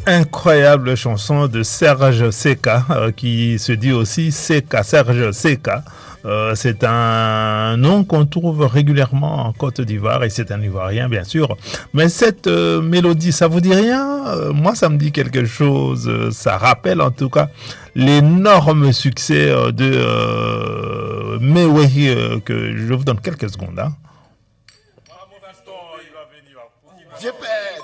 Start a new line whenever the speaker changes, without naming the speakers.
incroyable chanson de Serge Seka, qui se dit aussi Seka, Serge Seka. C'est un nom qu'on trouve régulièrement en Côte d'Ivoire et c'est un Ivoirien bien sûr. Mais cette mélodie, ça vous dit rien? Moi, ça me dit quelque chose. Ça rappelle en tout cas l'énorme succès de Mewehi que je vous donne quelques secondes. Hein.
J'ai